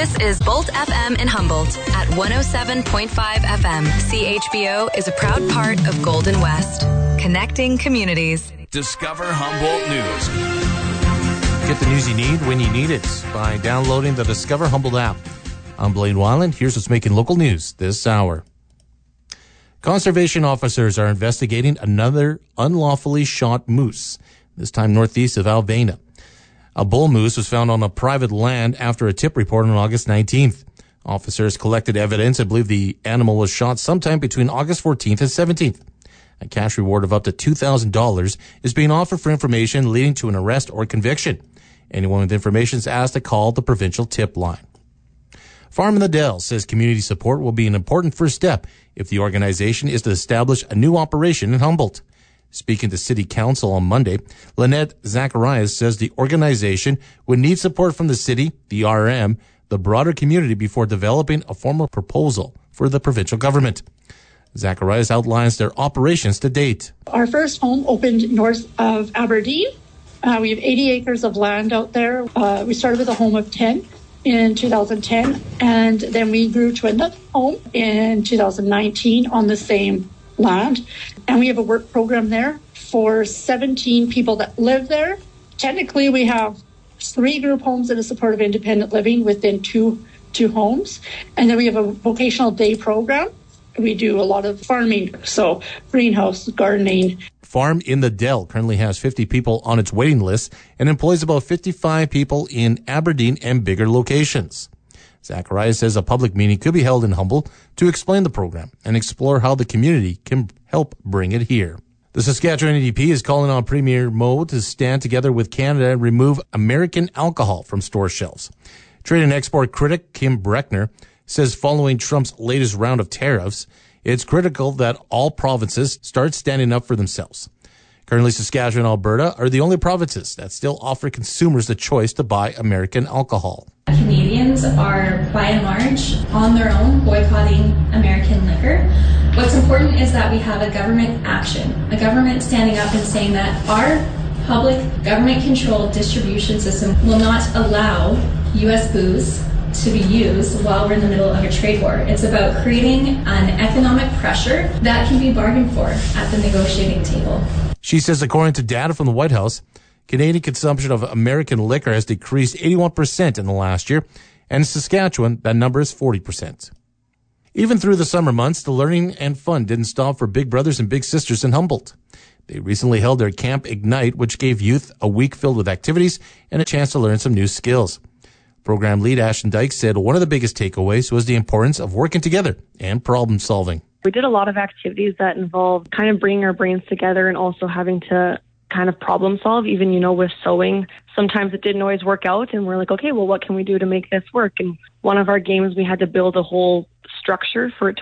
This is Bolt FM in Humboldt at 107.5 FM. CHBO is a proud part of Golden West, connecting communities. Discover Humboldt News. Get the news you need when you need it by downloading the Discover Humboldt app. I'm Blaine Weiland. Here's what's making local news this hour. Conservation officers are investigating another unlawfully shot moose, this time northeast of Alvena. A bull moose was found on a private land after a tip report on August 19th. Officers collected evidence and believe the animal was shot sometime between August 14th and 17th. A cash reward of up to $2,000 is being offered for information leading to an arrest or conviction. Anyone with information is asked to call the provincial tip line. Farm in the Dells says community support will be an important first step if the organization is to establish a new operation in Humboldt. Speaking to City Council on Monday, Lynette Zacharias says the organization would need support from the city, the RM, the broader community before developing a formal proposal for the provincial government. Zacharias outlines their operations to date. Our first home opened north of Aberdeen. We have 80 acres of land out there. We started with a home of 10 in 2010, and then we grew to another home in 2019 on the same land. And we have a work program there for 17 people that live there. Technically, we have 3 group homes and a supportive independent living within two homes. And then we have a vocational day program. We do a lot of farming, so greenhouse, gardening. Farm in the Dell currently has 50 people on its waiting list and employs about 55 people in Aberdeen and bigger locations. Zacharias says a public meeting could be held in Humboldt to explain the program and explore how the community can help bring it here. The Saskatchewan NDP is calling on Premier Moe to stand together with Canada and remove American alcohol from store shelves. Trade and export critic Kim Breckner says following Trump's latest round of tariffs, it's critical that all provinces start standing up for themselves. Currently, Saskatchewan and Alberta are the only provinces that still offer consumers the choice to buy American alcohol. Canadians are, by and large, on their own boycotting American liquor. What's important is that we have a government action, a government standing up and saying that our public government-controlled distribution system will not allow U.S. booze to be used while we're in the middle of a trade war. It's about creating an economic pressure that can be bargained for at the negotiating table. She says according to data from the White House, Canadian consumption of American liquor has decreased 81% in the last year, and in Saskatchewan, that number is 40%. Even through the summer months, the learning and fun didn't stop for big brothers and big sisters in Humboldt. They recently held their Camp Ignite, which gave youth a week filled with activities and a chance to learn some new skills. Program lead Ashton Dyke said one of the biggest takeaways was the importance of working together and problem solving. We did a lot of activities that involved kind of bringing our brains together and also having to kind of problem solve. Even, with sewing, sometimes it didn't always work out and we're like, okay, well, what can we do to make this work? And one of our games, we had to build a whole structure for it to